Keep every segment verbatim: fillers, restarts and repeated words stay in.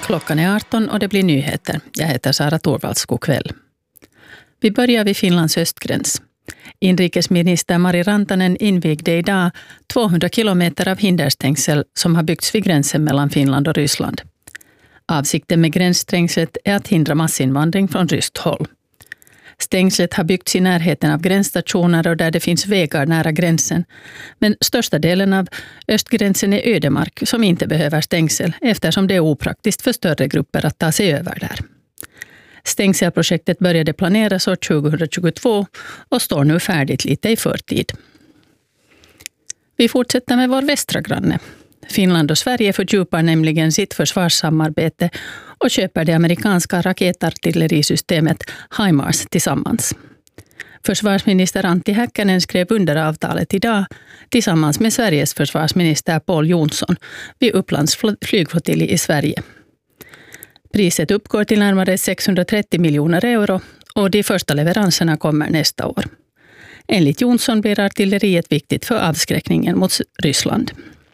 Klockan är arton och det blir nyheter. Jag heter Sara Torvalds. God kväll. Vi börjar vid Finlands östgräns. Inrikesminister Mari Rantanen invigde idag tvåhundra kilometer av hinderstängsel som har byggts vid gränsen mellan Finland och Ryssland. Avsikten med gränsstängslet är att hindra massinvandring från ryskt håll. Stängslet har byggts i närheten av gränsstationer och där det finns vägar nära gränsen. Men största delen av östgränsen är ödemark som inte behöver stängsel eftersom det är opraktiskt för större grupper att ta sig över där. Stängselprojektet började planeras år tjugohundratjugotvå och står nu färdigt lite i förtid. Vi fortsätter med vår västra granne. Finland och Sverige fördjupar nämligen sitt försvarssamarbete och köper det amerikanska raketartillerisystemet HIMARS tillsammans. Försvarsminister Antti Häkkänen skrev under avtalet idag tillsammans med Sveriges försvarsminister Pål Jonsson vid Upplands flygflottilj i Sverige. Priset uppgår till närmare sexhundratrettio miljoner euro och de första leveranserna kommer nästa år. Enligt Jonsson blir artilleriet viktigt för avskräckningen mot Ryssland.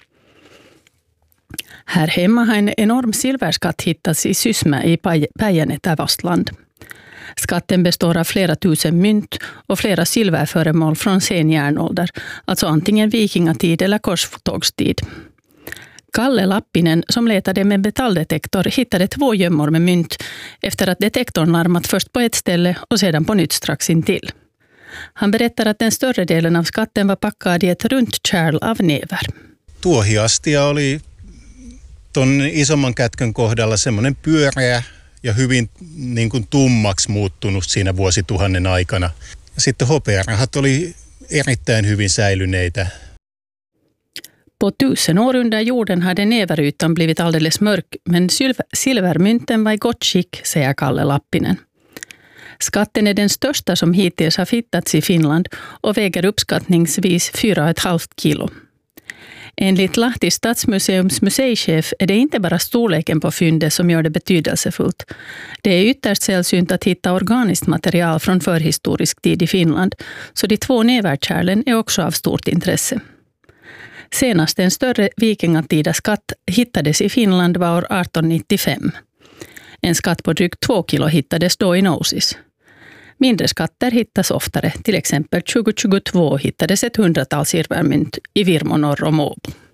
Här hemma har en enorm silverskatt hittats i Sysmä i Päijänne, Vastland. Skatten består av flera tusen mynt och flera silverföremål från sen järnålder, alltså antingen vikingatid eller korstågstid. Kalle Lappinen, som letade med metalldetektor, hittade två gömmor med mynt efter att detektorn larmat först på ett ställe och sedan på nytt strax intill. Han berättar att den större delen av skatten var packad i ett runt kärl av näver. Tuohiastia oli ton isomman kätkön kohdalla semmoinen pyöreä ja hyvin niin kuin tummaksi muuttunut siinä vuosituhannen aikana. Ja sitten hopearahat oli erittäin hyvin säilyneitä. På tusen år under jorden hade näverytan blivit alldeles mörk, men silvermynten var i gott skick, säger Kalle Lappinen. Skatten är den största som hittills har hittats i Finland och väger uppskattningsvis fyra och ett halvt kilo. Enligt Lahti stadsmuseums museichef är det inte bara storleken på fyndet som gör det betydelsefullt. Det är ytterst sällsynt att hitta organiskt material från förhistorisk tid i Finland, så de två näverkärlen är också av stort intresse. Senast en större vikingatida skatt hittades i Finland var år arton nittiofem. En skatt på drygt två kilo hittades då i Nousis. Mindre skatter hittas oftare, till exempel tjugohundratjugotvå hittades ett hundratal silvermynt i Virmo norr om Åbo.